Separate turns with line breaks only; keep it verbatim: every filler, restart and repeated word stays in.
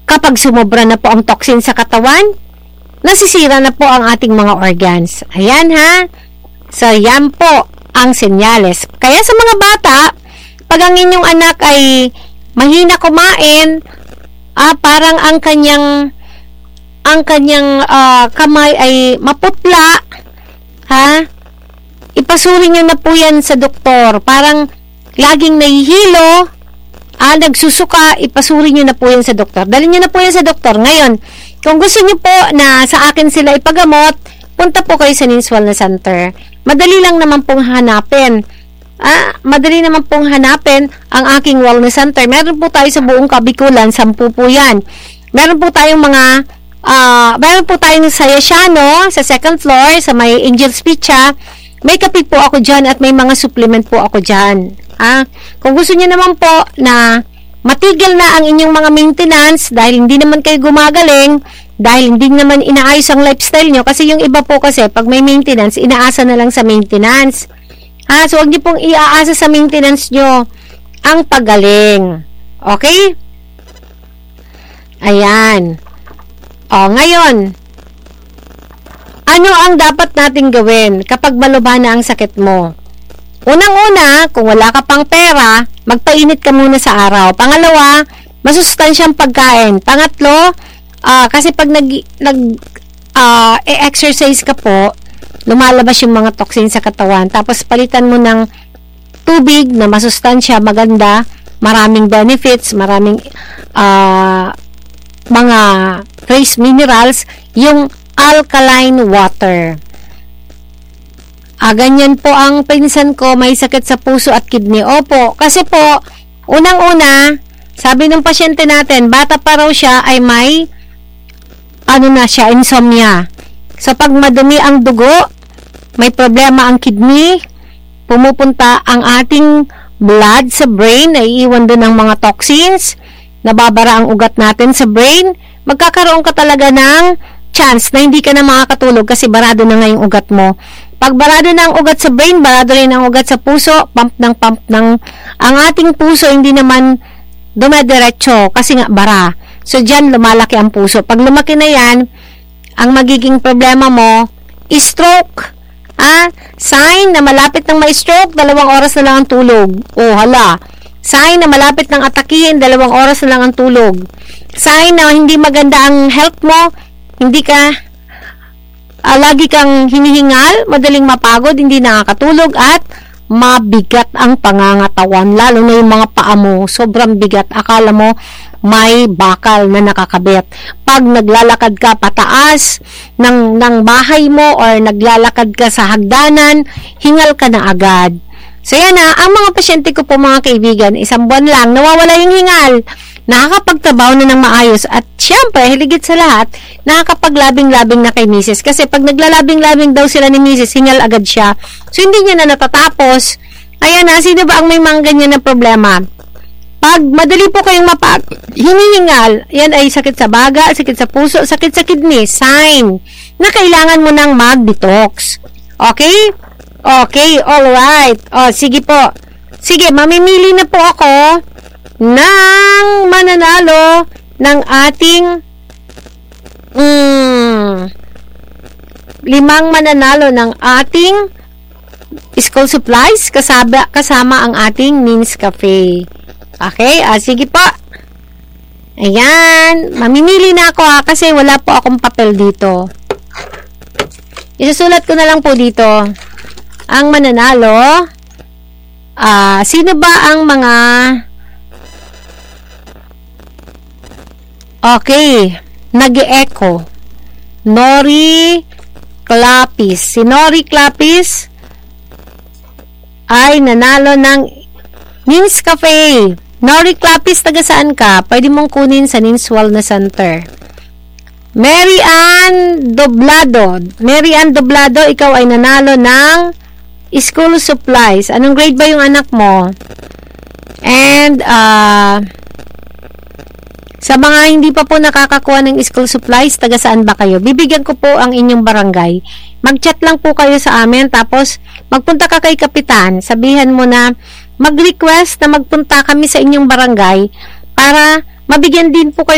kapag sumobra na po ang toxin sa katawan, nasisira na po ang ating mga organs. Ayan ha. So, yan po ang senyales. Kaya sa mga bata, pag ang inyong anak ay mahina kumain, ah, parang ang kanyang ang kanyang uh, kamay ay maputla, ha? Ipasuri nyo na po yan sa doktor. Parang laging nahihilo, ah, nagsusuka, ipasuri nyo na po yan sa doktor. Dalhin nyo na po yan sa doktor. Ngayon, kung gusto nyo po na sa akin sila ipagamot, punta po kayo sa Nins Wellness Center. Madali lang naman pong hanapin. Ah, madali naman pong hanapin ang aking wellness center. Meron po tayo sa buong Kabikulan, sampu po yan. Meron po tayong mga Uh, meron po tayong sa Yasiano, sa second floor, sa may Angel's Pizza. May kape po ako dyan at may mga supplement po ako dyan. Ah, kung gusto niyo naman po na matigil na ang inyong mga maintenance dahil hindi naman kayo gumagaling, dahil hindi naman inaayos ang lifestyle nyo, kasi yung iba po kasi pag may maintenance, inaasa na lang sa maintenance. Ah, so huwag niyo pong iaasa sa maintenance nyo ang pagaling. Okay? Ayan. O, ngayon, ano ang dapat nating gawin kapag malubha na ang sakit mo? Unang-una, kung wala ka pang pera, magpainit ka muna sa araw. Pangalawa, masustansyang pagkain. Pangatlo, uh, kasi pag nag, nag uh, e-exercise ka po, lumalabas yung mga toxin sa katawan. Tapos palitan mo ng tubig na masustansya, maganda, maraming benefits, maraming uh, mga trace minerals, yung alkaline water. Ah, ganyan po ang pinsan ko, may sakit sa puso at kidney. Opo, kasi po, unang-una, sabi ng pasyente natin, bata pa raw siya ay may, ano na siya, insomnia. So, pag madumi ang dugo, may problema ang kidney, pumupunta ang ating blood sa brain, naiiwan doon ang mga toxins, nababara ang ugat natin sa brain, magkakaroon ka talaga ng chance na hindi ka na makakatulog kasi barado na nga yung ugat mo. Pag barado na ang ugat sa brain, barado rin ang ugat sa puso, pump ng pump ng ang ating puso hindi naman dumediretso kasi nga bara. So, dyan lumalaki ang puso. Pag lumaki na yan, ang magiging problema mo, stroke. Ah, sign na malapit ng ma-stroke, dalawang oras na lang ang tulog. Oh, hala. Sign na malapit ng atakihin, dalawang oras na lang ang tulog. Sign na hindi maganda ang health mo, hindi ka, uh, lagi kang hinihingal, madaling mapagod, hindi nakakatulog, at mabigat ang pangangatawan, lalo na yung mga paa mo, sobrang bigat, akala mo may bakal na nakakabit. Pag naglalakad ka pataas ng, ng bahay mo or naglalakad ka sa hagdanan, hingal ka na agad. So yan na, ang mga pasyente ko po mga kaibigan, isang buwan lang, nawawala yung hingal, nakakapagtrabaho na ng maayos, at syempre, hiligit sa lahat, nakakapaglabing-labing na kay misis. Kasi pag naglalabing-labing daw sila ni misis, hingal agad siya. So hindi niya na natatapos. Ayan na, sino ba ang may mga ganyan na problema? Pag madali po kayong mapag hinihingal, yan ay sakit sa baga, sakit sa puso, sakit sa kidney, sign na kailangan mo ng mag-detox. Okay? Okay, alright. O, sige po. Sige, mamimili na po ako ng mananalo ng ating mm, limang mananalo ng ating school supplies kasama, kasama ang ating Nins Cafe. Okay, ah, sige po. Ayan, mamimili na ako ha, kasi wala po akong papel dito. Isusulat ko na lang po dito ang mananalo. Ah, sino ba ang mga okay, nag-e-echo? Nori Clapis. Si Nori Clapis ay nanalo ng Nins Cafe. Nori Clapis, taga saan ka? Pwede mong kunin sa Nins Wellness Center. Mary Ann Doblado. Mary Ann Doblado, ikaw ay nanalo ng school supplies. Anong grade ba yung anak mo? And, uh, sa mga hindi pa po nakakakuha ng school supplies, taga saan ba kayo? Bibigyan ko po ang inyong barangay. Mag-chat lang po kayo sa amin, tapos magpunta ka kay Kapitan. Sabihan mo na mag-request na magpunta kami sa inyong barangay para mabigyan din po kayo